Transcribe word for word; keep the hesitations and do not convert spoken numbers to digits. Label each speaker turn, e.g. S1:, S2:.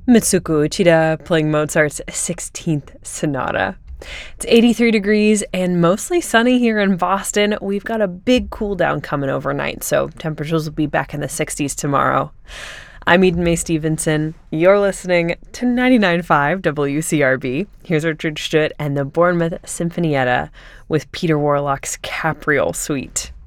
S1: Mitsuko Uchida playing Mozart's sixteenth Sonata. It's eighty-three degrees and mostly sunny here in Boston. We've got a big cool down coming overnight, so temperatures will be back in the sixties tomorrow. I'm Eden Mae Stevenson. You're listening to ninety-nine point five W C R B. Here's Richard Schutt and the Bournemouth Sinfonietta with Peter Warlock's Capriole Suite.